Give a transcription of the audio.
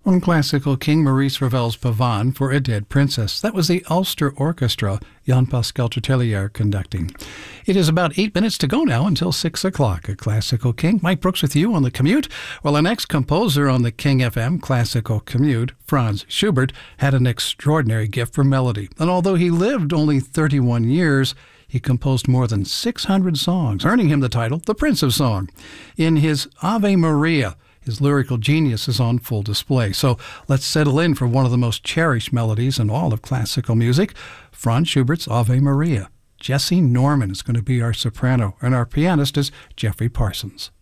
On Classical King, Maurice Ravel's Pavane for a Dead Princess. That was the Ulster Orchestra, Jan-Pascal Tertellier conducting. It is about 8 minutes to go now until 6 o'clock at Classical King. Mike Brooks with you on the commute. Well, the next composer on the King FM Classical Commute, Franz Schubert, had an extraordinary gift for melody. And although he lived only 31 years, he composed more than 600 songs, earning him the title, the Prince of Song. In his Ave Maria, his lyrical genius is on full display. So let's settle in for one of the most cherished melodies in all of classical music, Franz Schubert's Ave Maria. Jesse Norman is going to be our soprano, and our pianist is Jeffrey Parsons.